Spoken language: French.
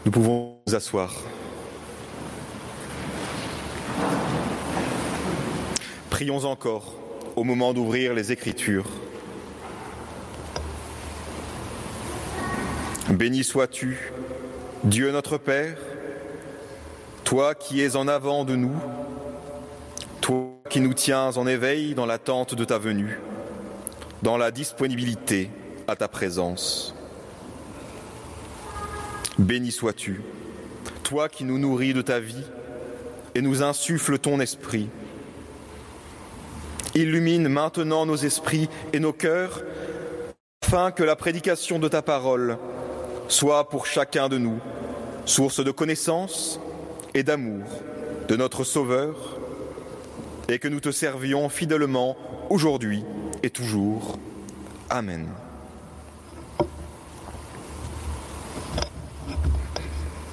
Nous pouvons nous asseoir. Prions encore au moment d'ouvrir les Écritures. Béni sois-tu, Dieu notre Père, toi qui es en avant de nous, toi qui nous tiens en éveil dans l'attente de ta venue, dans la disponibilité à ta présence. Béni sois-tu, toi qui nous nourris de ta vie et nous insuffles ton esprit. Illumine maintenant nos esprits et nos cœurs, afin que la prédication de ta parole soit pour chacun de nous source de connaissance et d'amour de notre Sauveur, et que nous te servions fidèlement aujourd'hui et toujours. Amen.